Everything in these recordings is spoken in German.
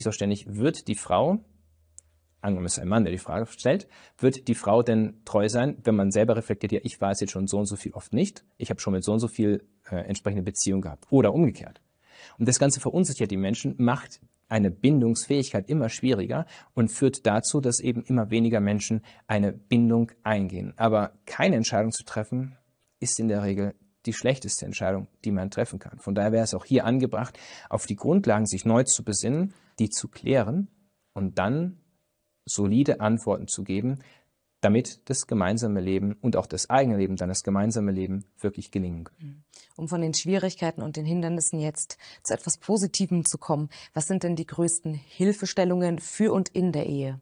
so ständig, wird die Frau, angenommen es ist ein Mann, der die Frage stellt, wird die Frau denn treu sein, wenn man selber reflektiert, ja, ich war es jetzt schon so und so viel oft nicht, ich habe schon mit so und so viel entsprechende Beziehung gehabt oder umgekehrt. Und das Ganze verunsichert die Menschen, macht eine Bindungsfähigkeit immer schwieriger und führt dazu, dass eben immer weniger Menschen eine Bindung eingehen. Aber keine Entscheidung zu treffen, ist in der Regel die schlechteste Entscheidung, die man treffen kann. Von daher wäre es auch hier angebracht, auf die Grundlagen sich neu zu besinnen, die zu klären und dann solide Antworten zu geben, damit das gemeinsame Leben und auch das eigene Leben, dann das gemeinsame Leben wirklich gelingen kann. Um von den Schwierigkeiten und den Hindernissen jetzt zu etwas Positivem zu kommen, was sind denn die größten Hilfestellungen für und in der Ehe?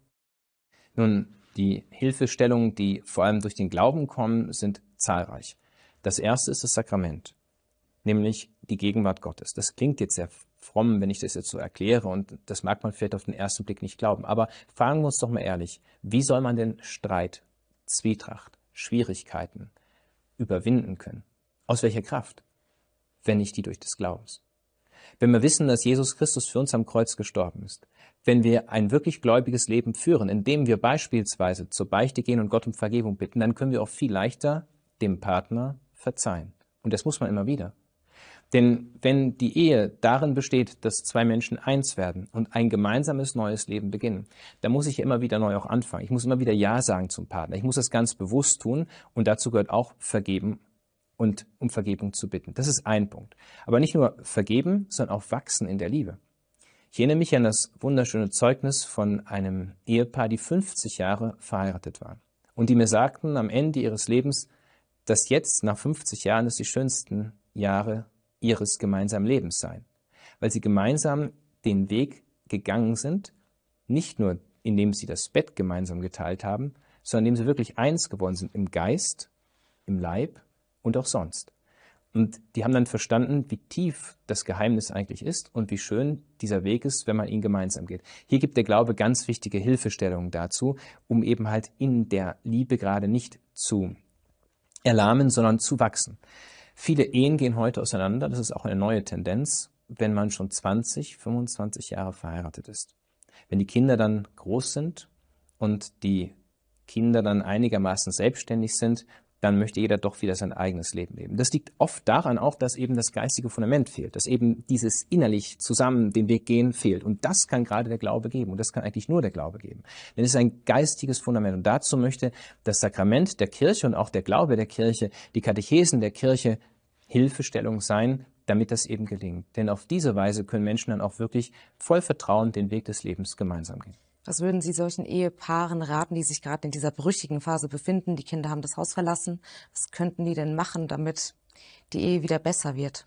Nun, die Hilfestellungen, die vor allem durch den Glauben kommen, sind zahlreich. Das erste ist das Sakrament, nämlich die Gegenwart Gottes. Das klingt jetzt sehr fromm, wenn ich das jetzt so erkläre, und das mag man vielleicht auf den ersten Blick nicht glauben. Aber fragen wir uns doch mal ehrlich, wie soll man denn Streit, Zwietracht, Schwierigkeiten überwinden können? Aus welcher Kraft? Wenn nicht die durch des Glaubens. Wenn wir wissen, dass Jesus Christus für uns am Kreuz gestorben ist, wenn wir ein wirklich gläubiges Leben führen, indem wir beispielsweise zur Beichte gehen und Gott um Vergebung bitten, dann können wir auch viel leichter dem Partner verzeihen. Und das muss man immer wieder. Denn wenn die Ehe darin besteht, dass zwei Menschen eins werden und ein gemeinsames neues Leben beginnen, dann muss ich ja immer wieder neu auch anfangen. Ich muss immer wieder Ja sagen zum Partner. Ich muss das ganz bewusst tun, und dazu gehört auch vergeben und um Vergebung zu bitten. Das ist ein Punkt. Aber nicht nur vergeben, sondern auch wachsen in der Liebe. Ich erinnere mich an das wunderschöne Zeugnis von einem Ehepaar, die 50 Jahre verheiratet waren und die mir sagten am Ende ihres Lebens, dass jetzt nach 50 Jahren es die schönsten Jahre ihres gemeinsamen Lebens seien, weil sie gemeinsam den Weg gegangen sind, nicht nur indem sie das Bett gemeinsam geteilt haben, sondern indem sie wirklich eins geworden sind im Geist, im Leib und auch sonst. Und die haben dann verstanden, wie tief das Geheimnis eigentlich ist und wie schön dieser Weg ist, wenn man ihn gemeinsam geht. Hier gibt der Glaube ganz wichtige Hilfestellungen dazu, um eben halt in der Liebe gerade nicht zu erlahmen, sondern zu wachsen. Viele Ehen gehen heute auseinander, das ist auch eine neue Tendenz, wenn man schon 20, 25 Jahre verheiratet ist. Wenn die Kinder dann groß sind und die Kinder dann einigermaßen selbstständig sind, dann möchte jeder doch wieder sein eigenes Leben leben. Das liegt oft daran auch, dass eben das geistige Fundament fehlt, dass eben dieses innerlich zusammen den Weg gehen fehlt. Und das kann gerade der Glaube geben, und das kann eigentlich nur der Glaube geben. Denn es ist ein geistiges Fundament, und dazu möchte das Sakrament der Kirche und auch der Glaube der Kirche, die Katechesen der Kirche Hilfestellung sein, damit das eben gelingt. Denn auf diese Weise können Menschen dann auch wirklich voll Vertrauen den Weg des Lebens gemeinsam gehen. Was würden Sie solchen Ehepaaren raten, die sich gerade in dieser brüchigen Phase befinden? Die Kinder haben das Haus verlassen. Was könnten die denn machen, damit die Ehe wieder besser wird?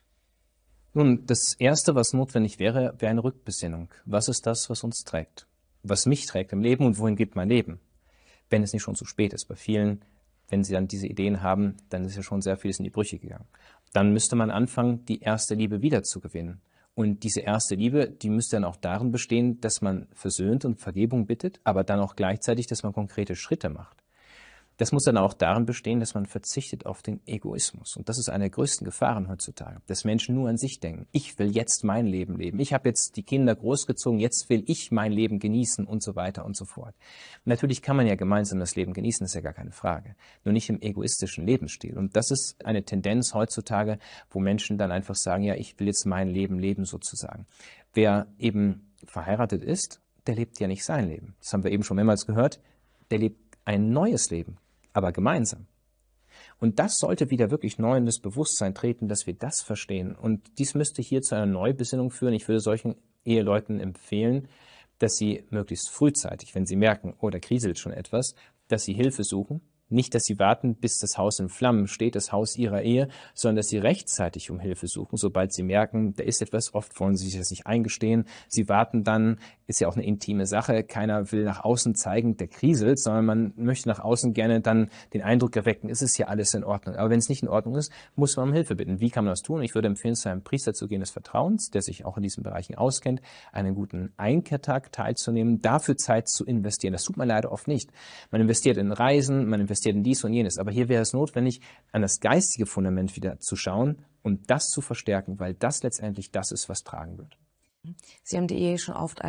Nun, das Erste, was notwendig wäre, wäre eine Rückbesinnung. Was ist das, was uns trägt? Was mich trägt im Leben und wohin geht mein Leben? Wenn es nicht schon zu spät ist. Bei vielen, wenn sie dann diese Ideen haben, dann ist ja schon sehr vieles in die Brüche gegangen. Dann müsste man anfangen, die erste Liebe wiederzugewinnen. Und diese erste Liebe, die müsste dann auch darin bestehen, dass man versöhnt und Vergebung bittet, aber dann auch gleichzeitig, dass man konkrete Schritte macht. Das muss dann auch darin bestehen, dass man verzichtet auf den Egoismus. Und das ist eine der größten Gefahren heutzutage, dass Menschen nur an sich denken. Ich will jetzt mein Leben leben. Ich habe jetzt die Kinder großgezogen, jetzt will ich mein Leben genießen und so weiter und so fort. Natürlich kann man ja gemeinsam das Leben genießen, ist ja gar keine Frage. Nur nicht im egoistischen Lebensstil. Und das ist eine Tendenz heutzutage, wo Menschen dann einfach sagen, ja, ich will jetzt mein Leben leben sozusagen. Wer eben verheiratet ist, der lebt ja nicht sein Leben. Das haben wir eben schon mehrmals gehört. Der lebt ein neues Leben, aber gemeinsam. Und das sollte wieder wirklich neu in das Bewusstsein treten, dass wir das verstehen. Und dies müsste hier zu einer Neubesinnung führen. Ich würde solchen Eheleuten empfehlen, dass sie möglichst frühzeitig, wenn sie merken, oh, da kriselt schon etwas, dass sie Hilfe suchen. Nicht, dass sie warten, bis das Haus in Flammen steht, das Haus ihrer Ehe, sondern dass sie rechtzeitig um Hilfe suchen, sobald sie merken, da ist etwas. Oft wollen sie sich das nicht eingestehen. Sie warten dann, ist ja auch eine intime Sache. Keiner will nach außen zeigen, der kriselt, sondern man möchte nach außen gerne dann den Eindruck erwecken, ist es ja alles in Ordnung. Aber wenn es nicht in Ordnung ist, muss man um Hilfe bitten. Wie kann man das tun? Ich würde empfehlen, zu einem Priester zu gehen des Vertrauens, der sich auch in diesen Bereichen auskennt, einen guten Einkehrtag teilzunehmen, dafür Zeit zu investieren. Das tut man leider oft nicht. Man investiert in Reisen, man investiert in dies und jenes. Aber hier wäre es notwendig, an das geistige Fundament wieder zu schauen und das zu verstärken, weil das letztendlich das ist, was tragen wird. Sie haben die Ehe schon oft